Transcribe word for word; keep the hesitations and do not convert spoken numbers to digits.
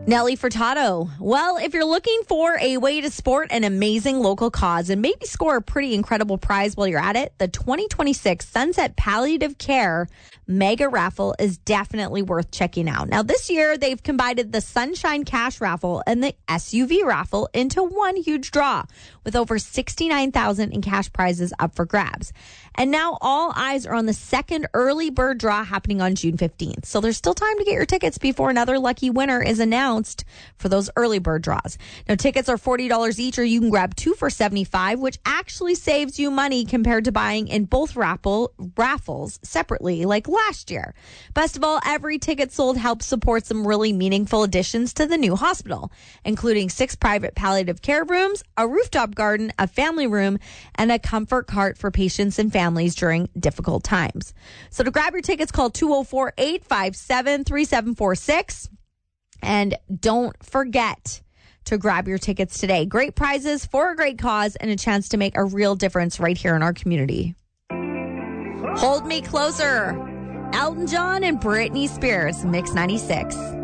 Nelly Furtado. Well, if you're looking for a way to support an amazing local cause and maybe score a pretty incredible prize while you're at it, the twenty twenty-six Sunset Palliative Care Mega Raffle is definitely worth checking out. Now, this year, they've combined the Sunshine Cash Raffle and the S U V Raffle into one huge draw with over sixty-nine thousand dollars in cash prizes up for grabs. And now all eyes are on the second early bird draw happening on June fifteenth. So there's still time to get your tickets before another lucky winner is announced for those early bird draws. Now, tickets are forty dollars each, or you can grab two for seventy-five dollars, which actually saves you money compared to buying in both raffle, raffles separately like last year. Best of all, every ticket sold helps support some really meaningful additions to the new hospital, including six private palliative care rooms, a rooftop garden, a family room, and a comfort cart for patients and families during difficult times. So to grab your tickets, call two oh four, eight five seven, three seven four six. And don't forget to grab your tickets today. Great prizes for a great cause and a chance to make a real difference right here in our community. Hold Me Closer. Elton John and Britney Spears, Mix ninety-six.